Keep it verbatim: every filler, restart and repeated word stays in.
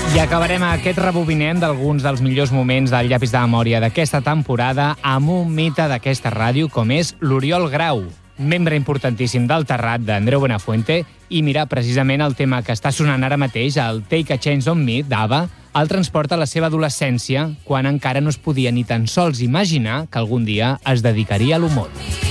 I acabarem aquest rebobinem d'alguns dels millors moments del llapis de memòria d'aquesta temporada amb un mite d'aquesta ràdio com és l'Oriol Grau, membre importantíssim del Terrat d'Andreu Buenafuente, i mira, precisament el tema que està sonant ara mateix, el Take a Chance on Me, d'Ava, el transporta a la seva adolescència, quan encara no es podia ni tan sols imaginar que algun dia es dedicaria a l'humor.